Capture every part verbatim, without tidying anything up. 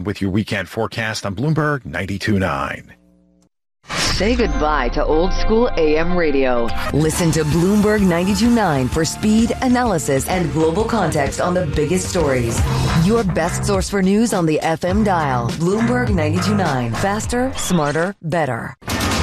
with your weekend forecast on Bloomberg ninety-two point nine. Say goodbye to old school A M radio. Listen to Bloomberg ninety-two point nine for speed, analysis, and global context on the biggest stories. Your best source for news on the F M dial. Bloomberg ninety-two point nine. Faster, smarter, better.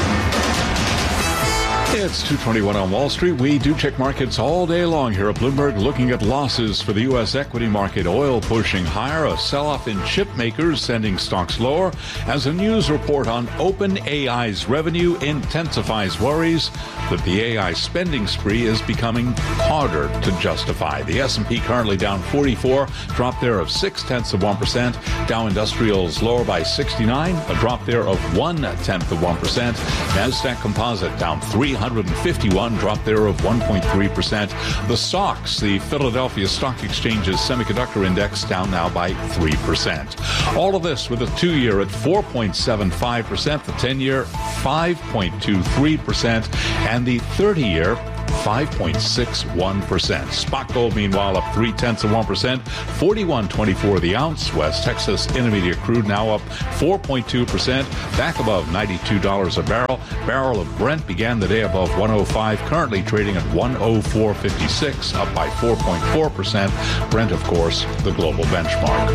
It's two twenty-one on Wall Street. We do check markets all day long here at Bloomberg, looking at losses for the U S equity market. Oil pushing higher, a sell-off in chip makers sending stocks lower, as a news report on OpenAI's revenue intensifies worries that the A I spending spree is becoming harder to justify. The S and P currently down forty-four, drop there of six-tenths of one percent. Dow Industrials lower by sixty-nine, a drop there of one-tenth of one percent. NASDAQ Composite down three hundred fifty-one, drop there of one point three percent. The S O X, the Philadelphia Stock Exchange's semiconductor index, down now by three percent. All of this with a two-year at four point seven five percent, the ten-year five point two three percent, and the thirty-year five point six one percent. Spot gold, meanwhile, up three-tenths of one percent, forty-one twenty-four the ounce. West Texas Intermediate crude now up four point two percent, back above ninety-two dollars a barrel. Barrel of Brent began the day above one oh five, currently trading at one oh four fifty-six, up by four point four percent. Brent, of course, the global benchmark.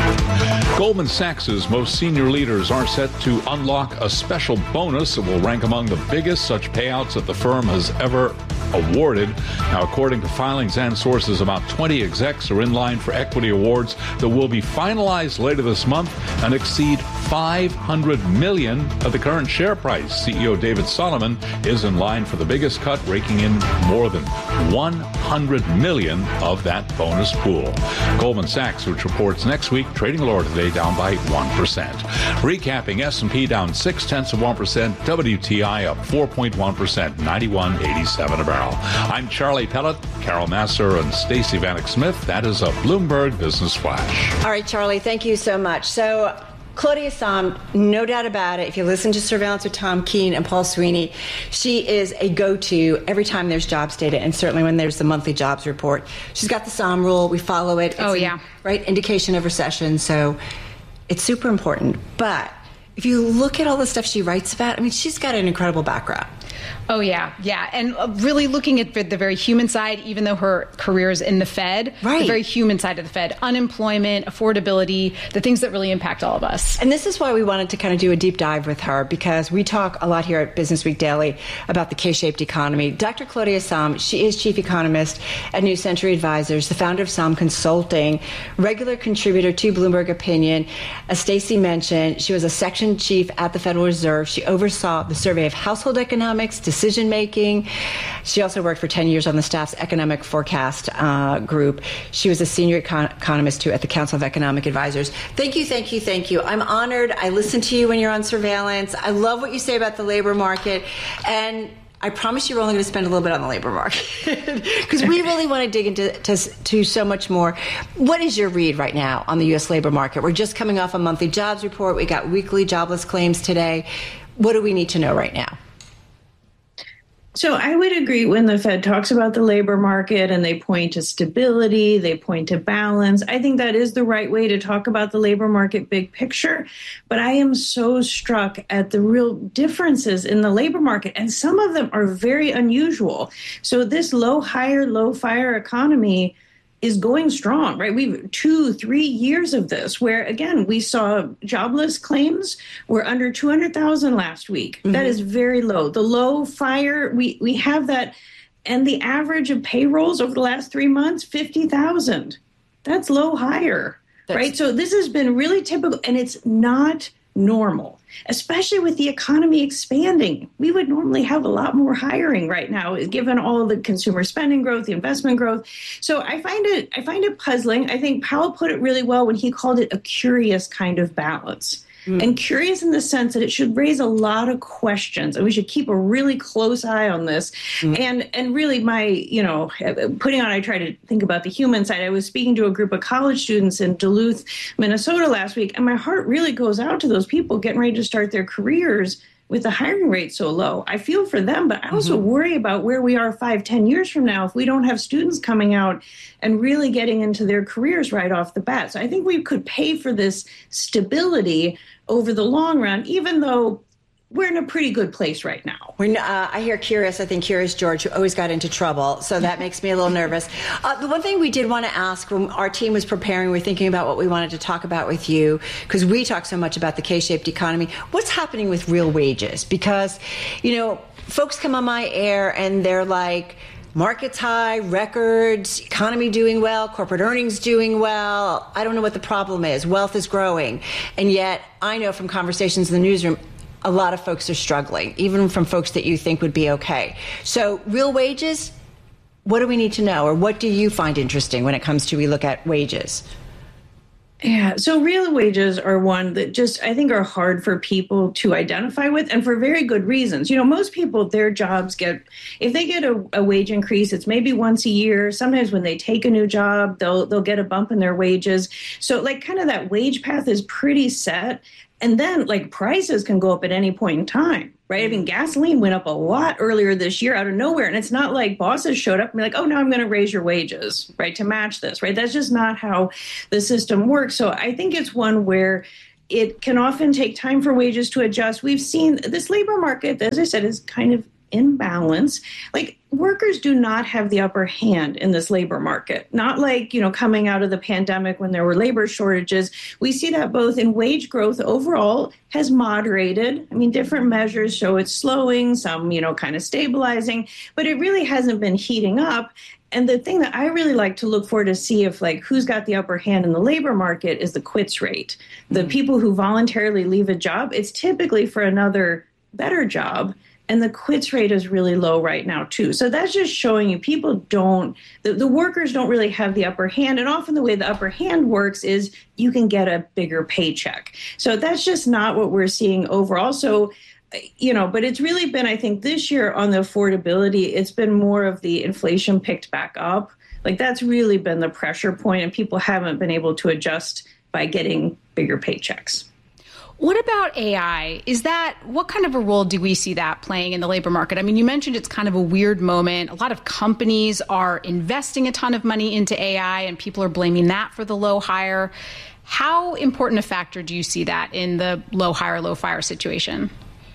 Goldman Sachs's most senior leaders are set to unlock a special bonus that will rank among the biggest such payouts that the firm has ever awarded. Now, according to filings and sources, about twenty execs are in line for equity awards that will be finalized later this month and exceed five hundred million dollars of the current share price. C E O David Solomon is in line for the biggest cut, raking in more than one hundred million dollars of that bonus pool. Goldman Sachs, which reports next week, trading lower today, down by one percent. Recapping, S and P down six-tenths of one percent, W T I up four point one percent, ninety-one eighty-seven a barrel. I'm Charlie Pellet, Carol Masser, and Stacey Vanek Smith. That is a Bloomberg Business Flash. All right, Charlie, thank you so much. So, Claudia Sahm, no doubt about it, if you listen to Surveillance with Tom Keene and Paul Sweeney, she is a go-to every time there's jobs data, and certainly when there's the monthly jobs report. She's got the Sahm rule. We follow it. It's oh, an, yeah. Right, indication of recession. So it's super important. But if you look at all the stuff she writes about, I mean, she's got an incredible background. Oh, yeah. Yeah. And really looking at the very human side, even though her career is in the Fed, right. The very human side of the Fed, unemployment, affordability, the things that really impact all of us. And this is why we wanted to kind of do a deep dive with her, because we talk a lot here at Business Week Daily about the K-shaped economy. Doctor Claudia Sahm, she is chief economist at New Century Advisors, the founder of Sahm Consulting, regular contributor to Bloomberg Opinion. As Stacey mentioned, she was a section chief at the Federal Reserve. She oversaw the survey of household economics, decision making. She also worked for ten years on the staff's economic forecast uh, group. She was a senior econ- economist too at the Council of Economic Advisors. Thank you, thank you, thank you. I'm honored. I listen to you when you're on surveillance. I love what you say about the labor market. And I promise you we're only going to spend a little bit on the labor market because we really want to dig into to, to so much more. What is your read right now on the U S labor market? We're just coming off a monthly jobs report. We got weekly jobless claims today. What do we need to know right now? So I would agree when the Fed talks about the labor market and they point to stability, they point to balance. I think that is the right way to talk about the labor market big picture. But I am so struck at the real differences in the labor market, and some of them are very unusual. So this low hire, low fire economy is going strong, right? We've two, three years of this where, again, we saw jobless claims were under two hundred thousand last week. Mm-hmm. That is very low. The low fire, we, we have that. And the average of payrolls over the last three months, fifty thousand. That's low hire, That's- right? So this has been really typical, and it's not normal, especially with the economy expanding. We would normally have a lot more hiring right now, given all of the consumer spending growth, the investment growth. So I find it, I find it puzzling. I think Powell put it really well when he called it a curious kind of balance. Mm. And curious in the sense that it should raise a lot of questions, and we should keep a really close eye on this. Mm. And and really, my, you know, putting on, I try to think about the human side. I was speaking to a group of college students in Duluth, Minnesota last week, and my heart really goes out to those people getting ready to start their careers with the hiring rate so low. I feel for them, but I also mm-hmm. worry about where we are five, ten years from now if we don't have students coming out and really getting into their careers right off the bat. So I think we could pay for this stability over the long run, even though we're in a pretty good place right now. We're, uh, I hear Curious, I think Curious George, who always got into trouble, so that makes me a little nervous. Uh, the one thing we did want to ask when our team was preparing, we were thinking about what we wanted to talk about with you, because we talk so much about the K-shaped economy, what's happening with real wages? Because, you know, folks come on my air and they're like, markets high, records, economy doing well, corporate earnings doing well. I don't know what the problem is. Wealth is growing. And yet I know from conversations in the newsroom, a lot of folks are struggling, even from folks that you think would be okay. So real wages, what do we need to know? Or what do you find interesting when it comes to we look at wages? Yeah, so real wages are one that just, I think, are hard for people to identify with, and for very good reasons. You know, most people, their jobs get, if they get a, a wage increase, it's maybe once a year. Sometimes when they take a new job, they'll they'll get a bump in their wages. So like kind of that wage path is pretty set. And then like prices can go up at any point in time, right? I mean, gasoline went up a lot earlier this year out of nowhere. And it's not like bosses showed up and be like, oh, no, I'm going to raise your wages, right, to match this, right? That's just not how the system works. So I think it's one where it can often take time for wages to adjust. We've seen this labor market, as I said, is kind of imbalance. Like workers do not have the upper hand in this labor market. Not like, you know, coming out of the pandemic when there were labor shortages. We see that both in wage growth overall has moderated. I mean, different measures show it's slowing, some, you know, kind of stabilizing, but it really hasn't been heating up. And the thing that I really like to look for to see if like who's got the upper hand in the labor market is the quits rate. The mm-hmm. people who voluntarily leave a job, it's typically for another better job. And the quits rate is really low right now, too. So that's just showing you people don't, the, the workers don't really have the upper hand. And often the way the upper hand works is you can get a bigger paycheck. So that's just not what we're seeing overall. So, you know, but it's really been, I think, this year on the affordability, it's been more of the inflation picked back up. Like that's really been the pressure point, and people haven't been able to adjust by getting bigger paychecks. What about A I? Is that, what kind of a role do we see that playing in the labor market? I mean, you mentioned it's kind of a weird moment. A lot of companies are investing a ton of money into A I, and people are blaming that for the low hire. How important a factor do you see that in the low hire, low fire situation?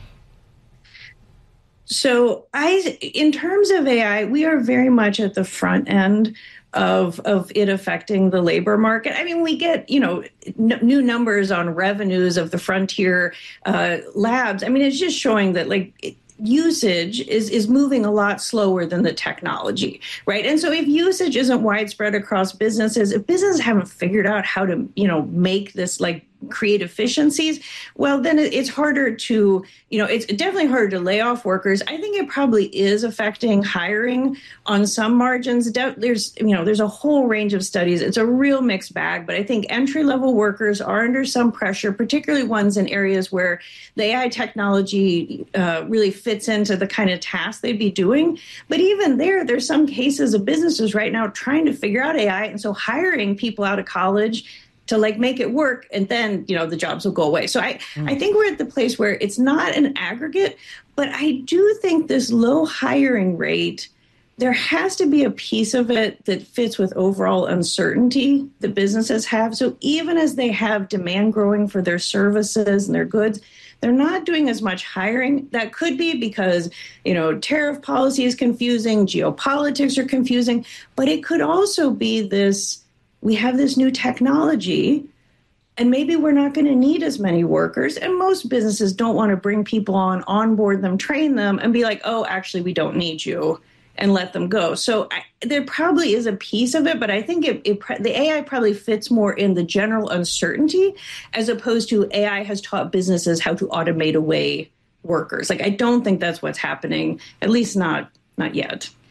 So I, in terms of A I, we are very much at the front end of of it affecting the labor market. I mean, we get, you know, n- new numbers on revenues of the frontier uh, labs. I mean, it's just showing that like it, usage is is moving a lot slower than the technology, right? And so if usage isn't widespread across businesses, if businesses haven't figured out how to, you know, make this like create efficiencies, well, then it's harder to, you know, it's definitely harder to lay off workers. I think it probably is affecting hiring on some margins. There's, you know, there's a whole range of studies. It's a real mixed bag, but I think entry-level workers are under some pressure, particularly ones in areas where the A I technology uh, really fits into the kind of tasks they'd be doing. But even there, there's some cases of businesses right now trying to figure out A I. And so hiring people out of college to like make it work, and then, you know, the jobs will go away. So I, mm. I think we're at the place where it's not an aggregate, but I do think this low hiring rate, there has to be a piece of it that fits with overall uncertainty that businesses have. So even as they have demand growing for their services and their goods, they're not doing as much hiring. That could be because, you know, tariff policy is confusing, geopolitics are confusing, but it could also be this, we have this new technology, and maybe we're not going to need as many workers. And most businesses don't want to bring people on, onboard them, train them, and be like, oh, actually, we don't need you, and let them go. So I, there probably is a piece of it, but I think it, it, the A I probably fits more in the general uncertainty, as opposed to A I has taught businesses how to automate away workers. Like, I don't think that's what's happening, at least not not yet.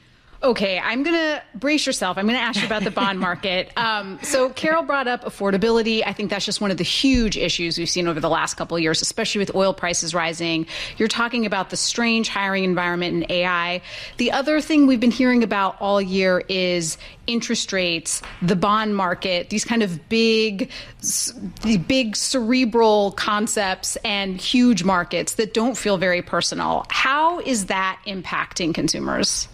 Okay, I'm going to brace yourself. I'm going to ask you about the bond market. Um, so Carol brought up affordability. I think that's just one of the huge issues we've seen over the last couple of years, especially with oil prices rising. You're talking about the strange hiring environment in A I. The other thing we've been hearing about all year is interest rates, the bond market, these kind of big, the big cerebral concepts and huge markets that don't feel very personal. How is that impacting consumers?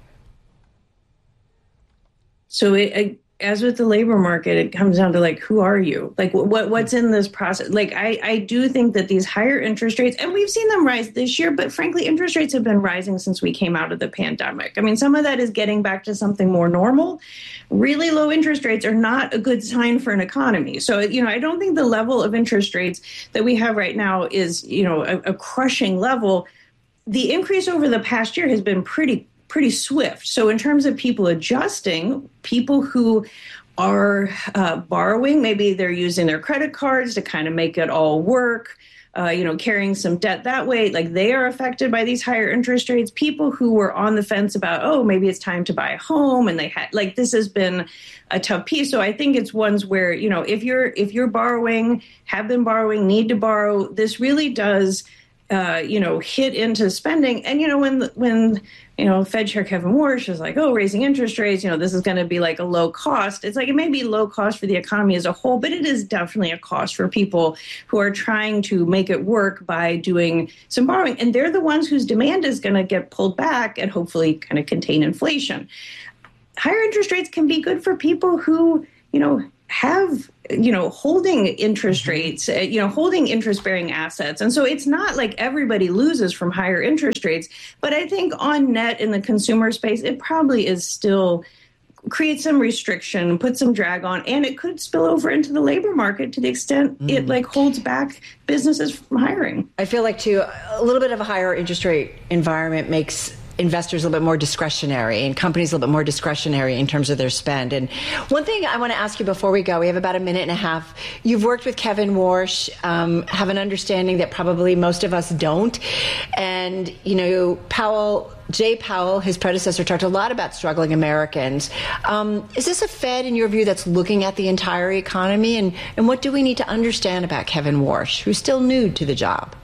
So it, as with the labor market, it comes down to like, who are you? Like what what's in this process? Like I, I do think that these higher interest rates, and we've seen them rise this year, but frankly, interest rates have been rising since we came out of the pandemic. I mean, some of that is getting back to something more normal. Really low interest rates are not a good sign for an economy. So, you know, I don't think the level of interest rates that we have right now is, you know, a, a crushing level. The increase over the past year has been pretty pretty swift. So in terms of people adjusting, people who are uh, borrowing, maybe they're using their credit cards to kind of make it all work, uh, you know, carrying some debt that way, like they are affected by these higher interest rates. People who were on the fence about, oh, maybe it's time to buy a home, and they had, like, this has been a tough piece. So I think it's ones where, you know, if you're if you're borrowing, have been borrowing, need to borrow, this really does Uh, you know, hit into spending. And, you know, when, when, you know, Fed Chair Kevin Warsh is like, oh, raising interest rates, you know, this is going to be like a low cost. It's like, it may be low cost for the economy as a whole, but it is definitely a cost for people who are trying to make it work by doing some borrowing. And they're the ones whose demand is going to get pulled back and hopefully kind of contain inflation. Higher interest rates can be good for people who, you know, have, you know, holding interest rates, you know, holding interest bearing assets. And so it's not like everybody loses from higher interest rates. But I think on net in the consumer space, it probably is still creates some restriction, put some drag on, and it could spill over into the labor market to the extent mm. it like holds back businesses from hiring. I feel like too, a little bit of a higher interest rate environment makes investors a little bit more discretionary and companies a little bit more discretionary in terms of their spend. And one thing I want to ask you before we go, we have about a minute and a half. You've worked with Kevin Warsh, um, have an understanding that probably most of us don't. And, you know, Powell, Jay Powell, his predecessor, talked a lot about struggling Americans. Um, is this a Fed, in your view, that's looking at the entire economy? And, and what do we need to understand about Kevin Warsh, who's still new to the job?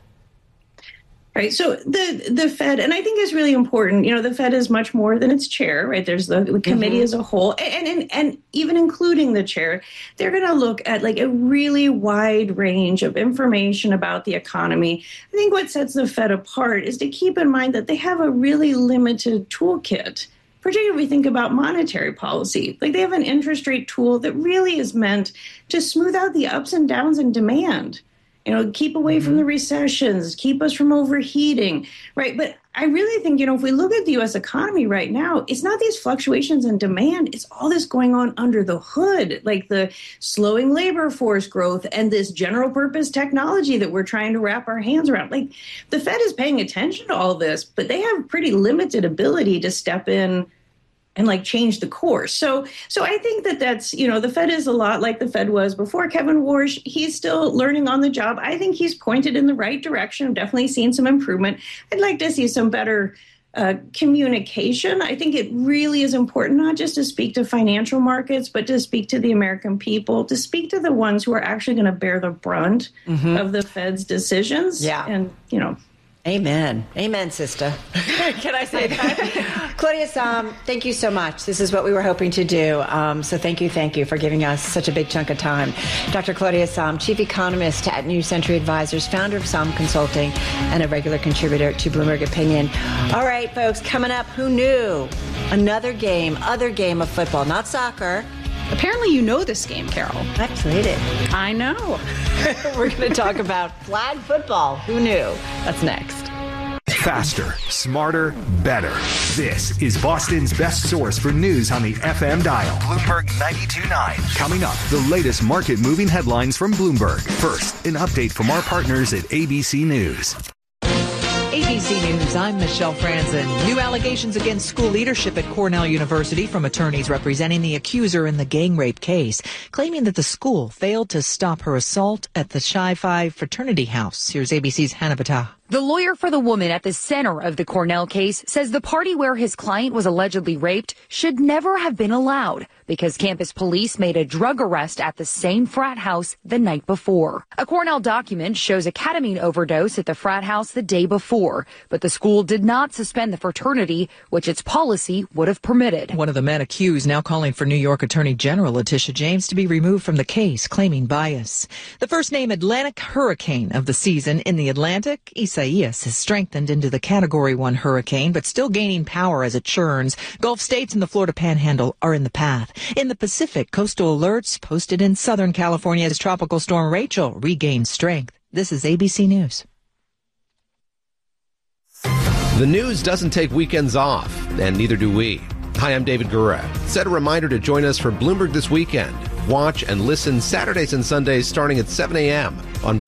Right. So the the Fed, and I think is really important, you know, the Fed is much more than its chair, right? There's the, the committee mm-hmm. as a whole, and, and and even including the chair, they're going to look at like a really wide range of information about the economy. I think what sets the Fed apart is to keep in mind that they have a really limited toolkit, particularly if we think about monetary policy. Like they have an interest rate tool that really is meant to smooth out the ups and downs in demand. You know, keep away mm-hmm. from the recessions, keep us from overheating, right? But I really think, you know, if we look at the U S economy right now, it's not these fluctuations in demand. It's all this going on under the hood, like the slowing labor force growth and this general purpose technology that we're trying to wrap our hands around. Like the Fed is paying attention to all this, but they have pretty limited ability to step in and like change the course. So so I think that that's, you know, the Fed is a lot like the Fed was before Kevin Warsh. He's still learning on the job. I think he's pointed in the right direction. I've definitely seen some improvement. I'd like to see some better uh, communication. I think it really is important not just to speak to financial markets, but to speak to the American people, to speak to the ones who are actually going to bear the brunt mm-hmm. of the Fed's decisions. Yeah. And, you know, Amen. Amen, sister. Can I say that? Claudia Sahm, thank you so much. This is what we were hoping to do. Um, so thank you, thank you for giving us such a big chunk of time. Doctor Claudia Sahm, Chief Economist at New Century Advisors, founder of Sahm Consulting, and a regular contributor to Bloomberg Opinion. All right, folks, coming up, who knew? Another game, other game of football, not soccer. Apparently you know this game, Carol. I played it. I know. We're going to talk about flag football. Who knew? That's next. Faster, smarter, better. This is Boston's best source for news on the F M dial. Bloomberg ninety-two point nine. Coming up, the latest market-moving headlines from Bloomberg. First, an update from our partners at A B C News. A B C News, I'm Michelle Franzen. New allegations against school leadership at Cornell University from attorneys representing the accuser in the gang rape case, claiming that the school failed to stop her assault at the Chi Phi fraternity house. Here's A B C's Hannah Battah. The lawyer for the woman at the center of the Cornell case says the party where his client was allegedly raped should never have been allowed because campus police made a drug arrest at the same frat house the night before. A Cornell document shows a ketamine overdose at the frat house the day before, but the school did not suspend the fraternity, which its policy would have permitted. One of the men accused now calling for New York Attorney General Letitia James to be removed from the case, claiming bias. The first name Atlantic hurricane of the season in the Atlantic, Isaias, has strengthened into the Category one hurricane, but still gaining power as it churns. Gulf states and the Florida Panhandle are in the path. In the Pacific, coastal alerts posted in Southern California as Tropical Storm Rachel regains strength. This is A B C News. The news doesn't take weekends off, and neither do we. Hi, I'm David Gura. Set a reminder to join us for Bloomberg This Weekend. Watch and listen Saturdays and Sundays starting at seven a.m. on